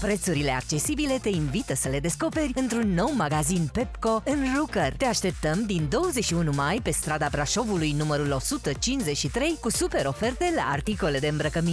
Prețurile accesibile te invită să le descoperi într-un nou magazin Pepco în Rucăr. Te așteptăm din 21 mai pe strada Brașovului numărul 153 cu super oferte la articole de îmbrăcăminte.